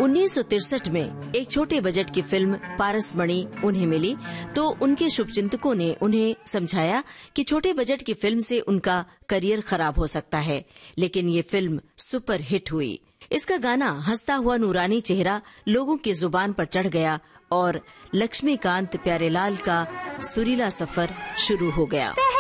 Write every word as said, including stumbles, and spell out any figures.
उन्नीस सौ तिरसठ में एक छोटे बजट की फिल्म पारसमणि उन्हें मिली तो उनके शुभचिंतकों ने उन्हें समझाया कि छोटे बजट की फिल्म से उनका करियर खराब हो सकता है, लेकिन ये फिल्म सुपर हिट हुई। इसका गाना हंसता हुआ नूरानी चेहरा लोगों की जुबान पर चढ़ गया और लक्ष्मीकांत प्यारेलाल का सुरीला सफर शुरू हो गया।